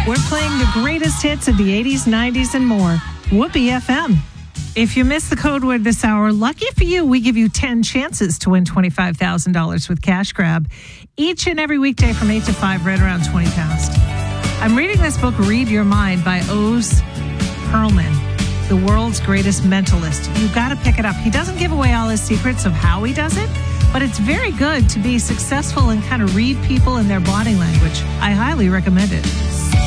We're playing the greatest hits of the 80s, 90s, and more. Whoopee FM. If you missed the code word this hour, lucky for you, we give you 10 chances to win $25,000 with Cash Grab each and every weekday from 8 to 5, right around 20 past. I'm reading this book, Read Your Mind, by Oz Perlman, the world's greatest mentalist. You've got to pick it up. He doesn't give away all his secrets of how he does it, but it's very good to be successful and kind of read people in their body language. I highly recommend it.